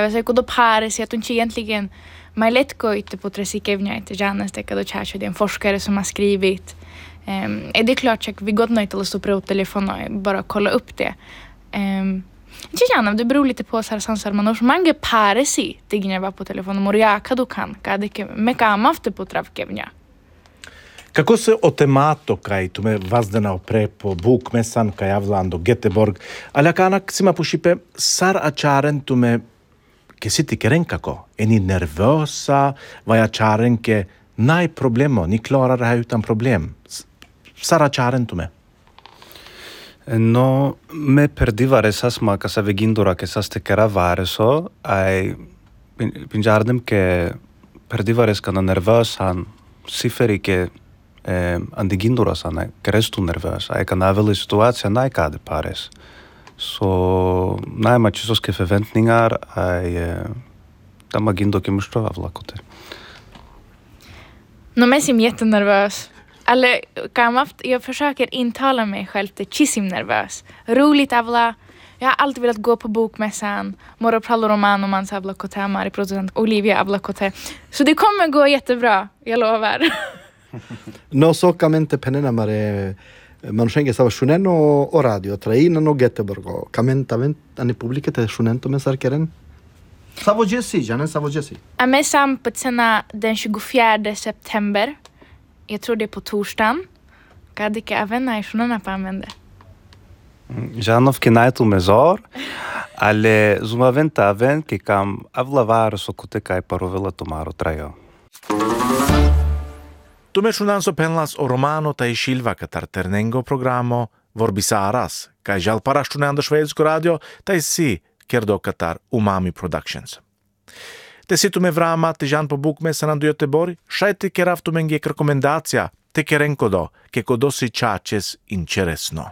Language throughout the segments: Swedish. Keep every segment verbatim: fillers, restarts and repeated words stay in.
Pero se kudo pare sig att hon egentligen man lätt gå ute på tresikevnya inte Jannes det kan då chatta det en forskare som har skrivit. Ehm är det klart att vi går nöjt att stå på telefonen och bara kolla upp det. Ehm inte gärna det beror lite på så här sansar man och många pare sig det ginge var på telefonen moria kadu kan kadike meka amafte po travkevnya. Kako se otemato kaj tume vazdena opre po bukmesan kaj avlando Göteborg, ala kanak sima pushipe sar acharen tume che siete kerenkako, är ni nervösa, vad jag charenke, nej problemo, ni klarar det här utan problem. Sara charen tume. No, me perdivare sas ma kasa vegindura che sas te keravare so, ai pinjardem che perdivare skana nervösan, siferi che eh, andigindura sana, che restu nervösa, ai kan aveli situacija najkade pares. Så nej, man just ska förväntningar är där man gindo kan måste avla kote. Nu är jag jättenervös. Eller kan man jag försöker intala mig själv till chisim nervös. Roligt avla. Jag har alltid velat gå på bokmässan. Moro prallo romano man avla kote Mari producent Olivia avla kote. Så det kommer gå jättebra, jag lovar. No so kamente penena mare man schenke stava shuneno o radio traina no Göteborg kamentament ani publika te shunento men sarkeren Savo Jesse Janen Savo Jesse Ame sampetsena den tjugofjärde september. Jag tror det är på torsdagen. Kadike avena i shunena pa amende. Janov kinaitu mezor, ale zumaventa aven ki kam avlavar so kote kai parovela tomaro trajo. Tume shunanso penlas o romano tai Shilva katar ternengo programo Vorbisaras, kai jal para shunando švedsko radio tai si kerdo katar Umami Productions. Te si tume vrama te jan po bukmesan do Göteborg, šajte kerav tume ngek rekomendacija, te kerenko do, ke kodo si čačes interesno.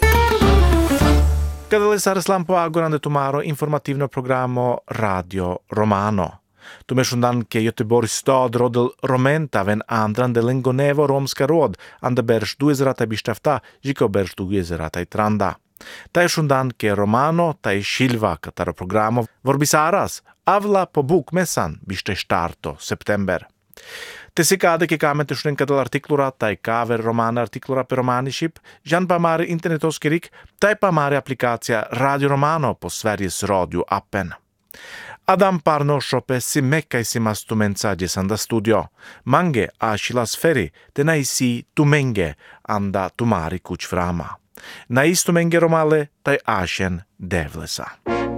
Kada le sareslam po agorande tomaro informativno programo Radio Romano. Tume shundan ke Göteborgs stad rodel romenta ven andran de lengonevo romska råd ande berš duizerata bištafta, žiko berš duizerata i tranda. Taj shundan ke Romano, taj Shilva kataro programo Vorbisaras, avla po bukmesan bište starto september. Te si kade ke kamente shuden kadal artiklura, taj kaver romana artiklura per romaniship, jan pa mare internetoskirik, taj pa mare aplikacija Radio Romano po Sveriges radio-appen. Adam parno shope si mekkaj si mastu mensages anda studio. Mange a shilas feri, te na isi tumenge anda tumari kuch frama. Na istumenge romale, taj ashen devlesa.